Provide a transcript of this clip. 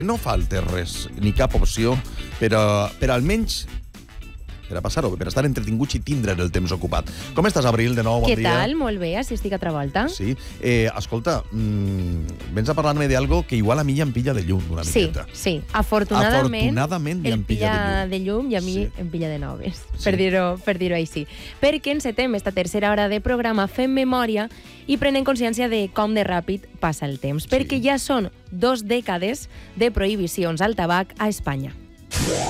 No falta res, ni cap opció, per almenys per a passar-ho, per estar entretinguts i tindre el temps ocupat. Com estàs, Abril, de nou? Bon dia. Què tal? Molt bé, així estic altra volta. Sí. Escolta, vens a parlar-me d'algo que igual a mi ja em pilla de llum una miqueta. Sí. Afortunadament ja em pilla de llum i a mi em pilla de noves, per dir-ho així. Perquè encetem esta tercera hora de programa, fem memòria i prenem consciència de com de ràpid passa el temps, perquè ja són 2 dècades de prohibicions al tabac a Espanya.